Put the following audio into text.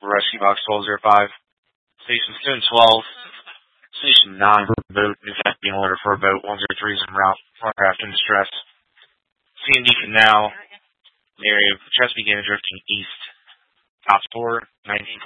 Rescue Box 1205. Station 712. Station 9 for a boat. New fact being ordered for a boat. 103 is en route. Aircraft in distress. CMD Canal. The area of Chesapeake Bay drifting east. Top 4, 1940.